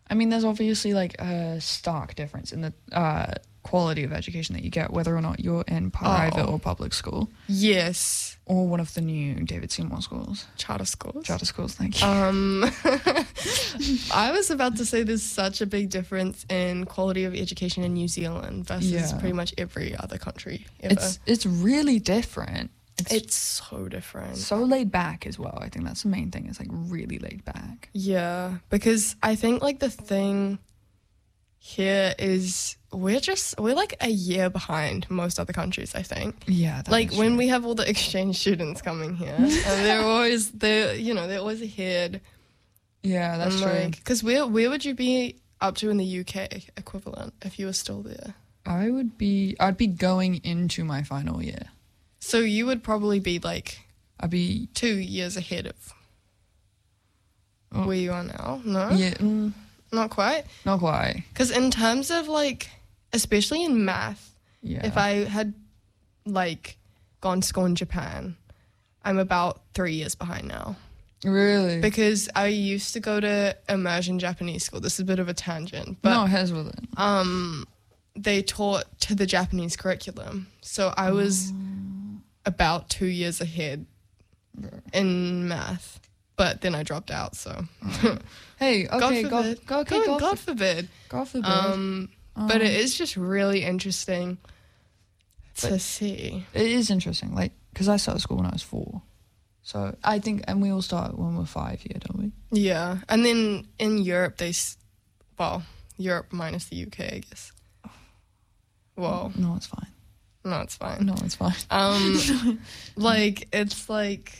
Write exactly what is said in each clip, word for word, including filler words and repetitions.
I mean, there's obviously like a stark difference in the uh, quality of education that you get, whether or not you're in private Oh. or public school, Yes. or one of the new David Seymour schools. Charter schools. Charter schools, thank you. Um, I was about to say there's such a big difference in quality of education in New Zealand versus Yeah. pretty much every other country ever. It's it's really different. It's, It's so different. so laid back as well. I think that's the main thing. It's like really laid back. Yeah, because I think like the thing here is we're just we're like a year behind most other countries, I think. Yeah, that Like is when true. we have all the exchange students coming here, and they're always they're you know they're always ahead. Yeah, that's and, true. like, because where where would you be up to in the U K equivalent if you were still there? I would be. I'd be going into my final year. So you would probably be like I'd be. two years ahead of Oh. where you are now. No, Yeah, mm, not quite. not quite. Because in terms of like, especially in math, Yeah. if I had like gone to school in Japan, I'm about three years behind now. really. Because I used to go to immersion Japanese school. This is a bit of a tangent, but no, here's with it. um, they taught to the Japanese curriculum. So I was about two years ahead in math, but then I dropped out. So Hey, okay, God go, forbid. go, okay, God, go, God for, forbid. go forbid. Um, but it is just really interesting to But- see. It is interesting, like, because I started school when I was four. So I think, and we all start when we're five here, don't we? Yeah, and then in Europe they, s- well, Europe minus the U K, I guess. Well, No, it's fine. no, it's fine. No, it's fine. Um, like it's like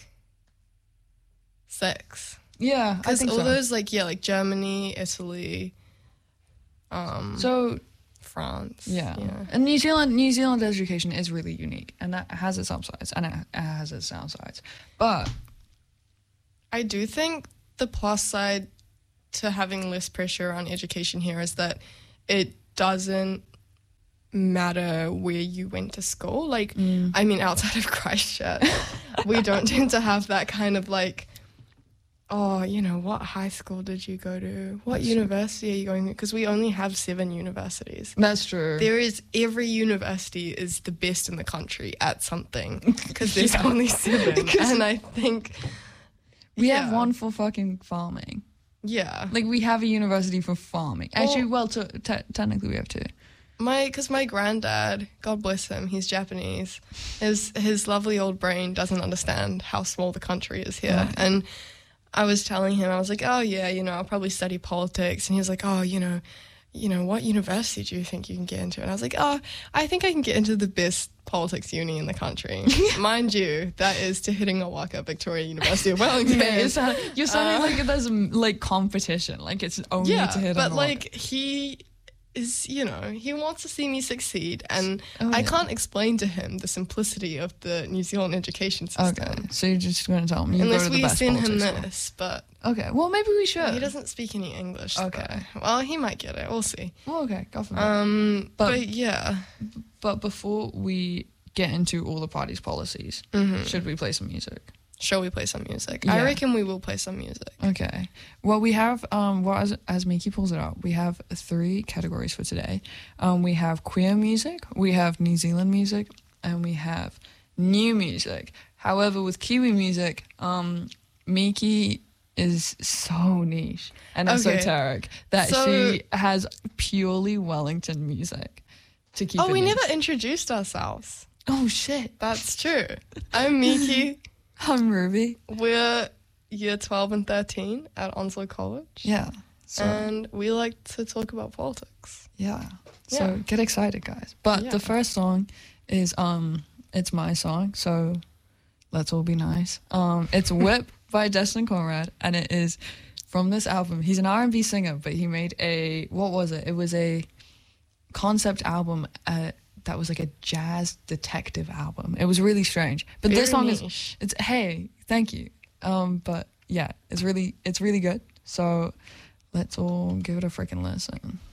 six. Yeah, I Because think all so. those like yeah, like Germany, Italy, um, So France. yeah. yeah. and New Zealand, New Zealand education is really unique, and that has its upsides and it has its downsides. But I do think the plus side to having less pressure on education here is that it doesn't matter where you went to school. Like, Mm. I mean, outside of Christchurch, we don't tend to have that kind of like, oh, you know, what high school did you go to? What That's true. university are you going to? Because we only have seven universities. that's true. There is, every university is the best in the country at something because there's Yeah. only seven. And I think we have yeah. one for fucking farming. Yeah. Like, we have a university for farming. Actually, well, to, te- technically we have two. My, because my granddad, God bless him, he's Japanese. His his lovely old brain doesn't understand how small the country is here. Right. And I was telling him, I was like, oh yeah, you know, I'll probably study politics. And he was like, oh, you know, you know, what university do you think you can get into? And I was like, oh, I think I can get into the best politics uni in the country. Mind you, that is Te Hiringawaka Victoria University of Wellington. Yeah, you're sounding, you're sounding Uh, like there's um, like competition, like it's only yeah, to hit. but on like he is, you know, he wants to see me succeed, and Oh, I yeah. can't explain to him the simplicity of the New Zealand education system okay, so you're just going to tell me you unless go to the we best send him politics school. this. But Okay, well maybe we should. he doesn't speak any English. Okay. though. Well, he might get it. We'll see. Well, okay, go for it. Um, But- but, yeah, but before we get into all the party's policies, Mhm. should we play some music? shall we play some music? Yeah. I reckon we will play some music. Okay. Well, we have, um, well, as, as Miki pulls it up, we have three categories for today. Um, we have queer music, we have New Zealand music, and we have new music. However, with Kiwi music, um, Miki is so niche and Okay. esoteric that So- she has purely Wellington music to keep Oh, it we niche. never introduced ourselves. Oh, shit. That's true. I'm Miki. I'm Ruby. We're year twelve and thirteen at Onslow College. Yeah. So, And we like to talk about politics. yeah. So Yeah. get excited, guys. But Yeah. the first song is um it's my song, so let's all be nice. Um it's Whip by Destin Conrad, and it is from this album. He's an R and B singer, but he made a what was it? It was a concept album uh, that was like a jazz detective album. It was really strange. But this Very song is niche. it's hey, thank you. Um but yeah, it's really it's really good. So let's all give it a freaking listen.